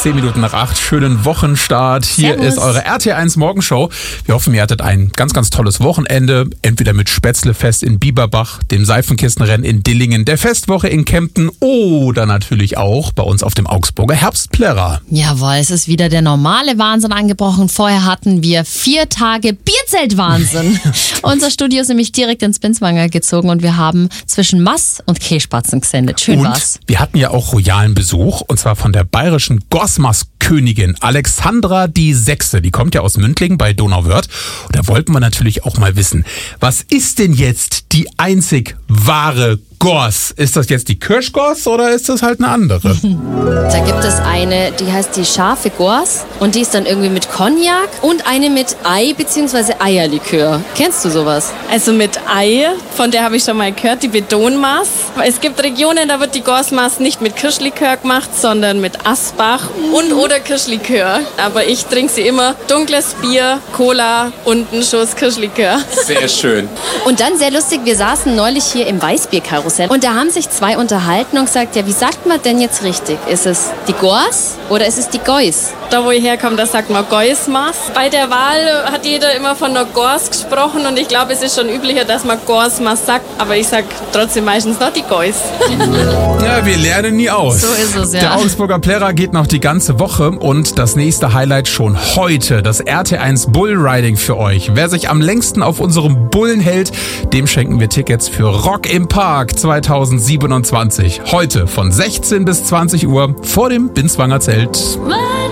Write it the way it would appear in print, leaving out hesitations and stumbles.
10 Minuten nach 8. Schönen Wochenstart. Hier Servus. ist eure RT1 Morgenshow. Wir hoffen, ihr hattet ein ganz, ganz tolles Wochenende. Entweder mit Spätzlefest in Bieberbach, dem Seifenkistenrennen in Dillingen, der Festwoche in Kempten oder natürlich auch bei uns auf dem Augsburger Herbstplärrer. Jawohl, es ist wieder der normale Wahnsinn angebrochen. Vorher hatten wir 4 Tage Bierzeltwahnsinn. Unser Studio ist nämlich direkt ins Binswanger gezogen und wir haben zwischen Mass und Kässpatzen gesendet. Schön Und war's. wir hatten ja auch royalen Besuch, und zwar von der bayerischen Gosmas-Königin Alexandra die Sechste. Die kommt ja aus Mündlingen bei Donauwörth. Und da wollten wir natürlich auch mal wissen, was ist denn jetzt die einzig wahre Gors? Ist das jetzt die Kirschgors oder ist das halt eine andere? Da gibt es eine, die heißt die scharfe Gors und die ist dann irgendwie mit Cognac und eine mit Ei bzw. Eierlikör. Kennst du sowas? Also mit Ei, von der habe ich schon mal gehört, die Bedonmaß. Es gibt Regionen, da wird die Gorsmaß nicht mit Kirschlikör gemacht, sondern mit Asbach und oder Kirschlikör. Aber ich trinke sie immer dunkles Bier, Cola und einen Schuss Kirschlikör. Sehr schön. Und dann sehr lustig, wir saßen neulich hier im Weißbierkarussell und da haben sich 2 unterhalten und gesagt, ja, wie sagt man denn jetzt richtig? Ist es die Gors oder ist es die Geus? Da wo ich herkomme, da sagt man Geusmaß. Bei der Wahl hat jeder immer von der Gors gesprochen und ich glaube, es ist schon üblicher, dass man Gorsmaß sagt, aber ich sage trotzdem meistens noch die Geus. Ja, wir lernen nie aus. So ist es, ja. Der Augsburger Plärrer geht noch die ganze Woche und das nächste Highlight schon heute, das RT1 Bullriding für euch. Wer sich am längsten auf unserem Bullen hält, dem schenken wir Tickets für Rock im Park 2027. Heute von 16 bis 20 Uhr vor dem Binswanger Zelt.